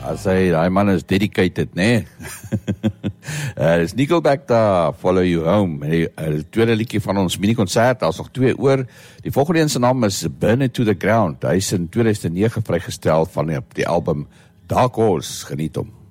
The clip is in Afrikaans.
as hy man is dedicated, nee. Dis Nickelback daar, Follow You Home, die tweede liedjie van ons mini-concert, daar is nog 2 oor. Die volgende een se naam is Burn It To The Ground, hy is in 2009 vrygestel van die album Dark Horse, geniet hom.